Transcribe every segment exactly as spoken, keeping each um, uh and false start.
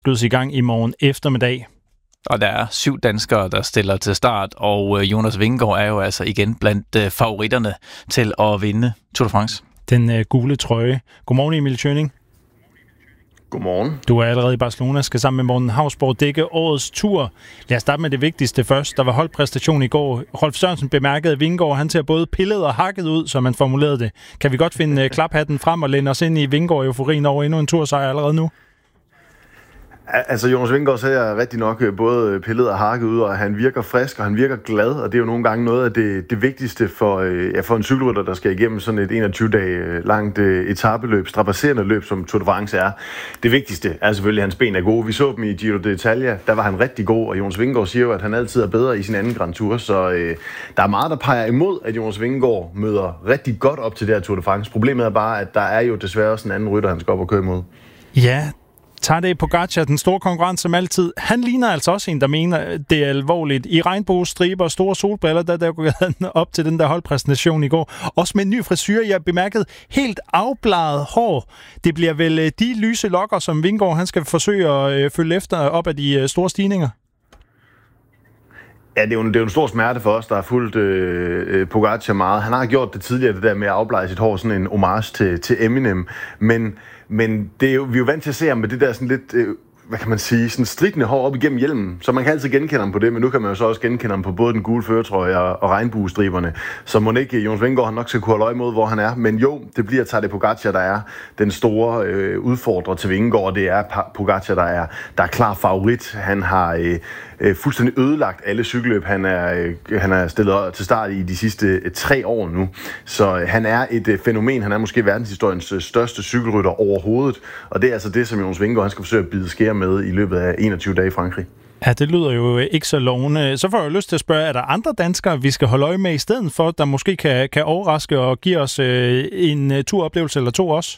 skydes i gang i morgen eftermiddag. Og der er syv danskere, der stiller til start, og Jonas Vingegaard er jo altså igen blandt favoritterne til at vinde Tour de France. Den uh, gule trøje. Godmorgen, Emil Schøning. Godmorgen. Du er allerede i Barcelona, skal sammen med Morten Hausborg dække årets tur. Lad os starte med det vigtigste først. Der var holdpræstation i går. Rolf Sørensen bemærkede, at Vingegaard han ser både pillet og hakket ud, som man formulerede det. Kan vi godt finde uh, klaphatten frem og læne os ind i Vingegaard-euforien over endnu en tursejr allerede nu? Altså, Jonas Vingegaard ser rigtig nok både pillet og hakket ud, og han virker frisk, og han virker glad, og det er jo nogle gange noget af det, det vigtigste for, ja, for en cykelrytter, der skal igennem sådan et enogtyve dage langt etapeløb, strapasserende løb, som Tour de France er. Det vigtigste er selvfølgelig, at hans ben er gode. Vi så dem i Giro d'Italia, der var han rigtig god, og Jonas Vingegaard siger jo, at han altid er bedre i sin anden Grand Tour, så øh, der er meget, der peger imod, at Jonas Vingegaard møder rigtig godt op til det her Tour de France. Problemet er bare, at der er jo desværre også en anden rytter, han skal op og køre imod. Ja, Tadej Pogačar, den store konkurrence som altid. Han ligner altså også en, der mener, det er alvorligt. I regnbuestriber og store solbriller, der, der går han op til den der holdpræsentation i går. Også med en ny frisyr, jeg bemærkede helt afbladet hår. Det bliver vel de lyse lokker, som Vingegaard han skal forsøge at følge efter op af de store stigninger. Ja, det er, jo en, det er jo en stor smerte for os, der har fulgt øh, Pogačar meget. Han har gjort det tidligere, det der med at afblege sit hår, sådan en homage til, til Eminem. Men, men det er jo, vi er jo vant til at se ham med det der sådan lidt, øh, hvad kan man sige, sådan stridende hår op igennem hjelmen. Så man kan altid genkende ham på det, men nu kan man jo så også genkende ham på både den gule førertrøje og, og regnbuestriberne. Så må ikke Jonas Vingegaard han nok skal kunne holde øje med, hvor han er. Men jo, det bliver Tadej Pogačar, der er den store øh, udfordrer til Vingegaard, og det er Pogačar, der er, der er klar favorit. Han har øh, øh, fuldstændig ødelagt alle cykelløb. Han er, øh, han er stillet til start i de sidste øh, tre år nu. Så øh, han er et øh, fænomen. Han er måske verdenshistoriens øh, største cykelrytter overhovedet. Og det er altså det, som Jonas Vingegaard han skal forsøge at bide skære med i løbet af enogtyve dage i Frankrig. Ja, det lyder jo ikke så lovende. Så får jeg lyst til at spørge, er der andre danskere, vi skal holde øje med i stedet for, der måske kan, kan overraske og give os øh, en turoplevelse eller to også?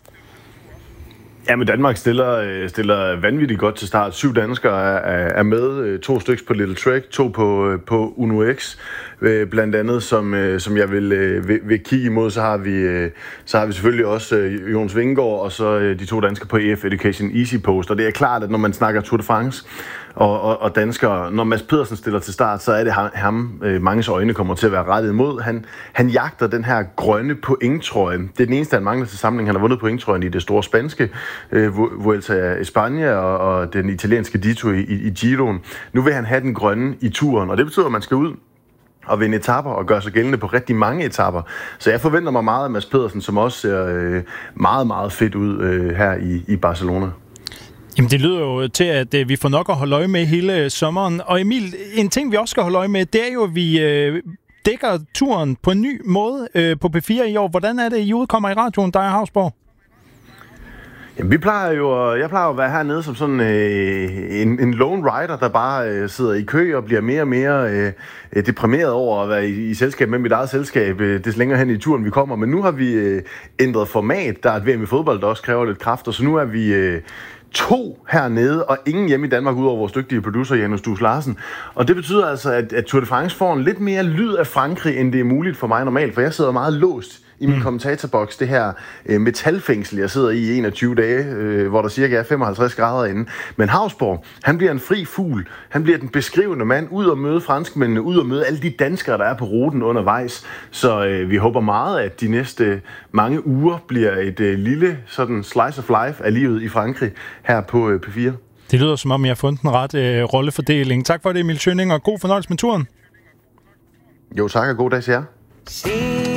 Ja, men Danmark stiller, stiller vanvittigt godt til start. Syv danskere er, er med. To stykker på Little Trek, to på, på Uno X. Blandt andet, som, som jeg vil, vil, vil kigge imod, så har vi, så har vi selvfølgelig også Jonas Vingegaard og så de to danskere på E F Education Easy Post. Og det er klart, at når man snakker Tour de France og, og, og danskere, når Mads Pedersen stiller til start, så er det ham, manges øjne kommer til at være rettet imod. Han, han jagter den her grønne pointtrøje. Det er den eneste, han mangler til samling. Han har vundet pointtrøjen i det store spanske Vuelta a España og, og den italienske Dito i, i, i Giroen. Nu vil han have den grønne i turen, og det betyder, at man skal ud og vinde etapper og gøre sig gældende på rigtig mange etapper. Så jeg forventer mig meget af Mads Pedersen, som også ser øh, meget, meget fedt ud øh, her i, i Barcelona. Jamen det lyder jo til, at øh, vi får nok at holde øje med hele sommeren. Og Emil, en ting vi også skal holde øje med, det er jo, at vi øh, dækker turen på en ny måde øh, på P fire i år. Hvordan er det, I udkommer i radioen, der er Hausborg? Jamen, vi plejer jo, jeg plejer jo at være hernede som sådan øh, en, en lone rider, der bare øh, sidder i kø og bliver mere og mere øh, deprimeret over at være i, i selskab med mit eget selskab, øh, des længere hen i turen vi kommer. Men nu har vi øh, ændret format. Der er et V M i fodbold, der også kræver lidt kraft, og så nu er vi øh, to hernede, og ingen hjemme i Danmark, udover vores dygtige producer, Janus Dus Larsen. Og det betyder altså, at, at Tour de France får en lidt mere lyd af Frankrig, end det er muligt for mig normalt, for jeg sidder meget låst i min mm. kommentatorboks, det her øh, metalfængsel, jeg sidder i i enogtyve dage, øh, hvor der cirka er femoghalvtreds grader inde. Men Hausborg, han bliver en fri fugl. Han bliver den beskrivende mand, ud og møde franskmændene, ud og møde alle de danskere, der er på ruten undervejs. Så øh, vi håber meget, at de næste mange uger bliver et øh, lille sådan slice of life af livet i Frankrig her på øh, P fire. Det lyder som om, jeg har fundet den ret øh, rollefordeling. Tak for det, Emil Schøning, og god fornøjelse med turen. Jo, tak, og god dag til jer.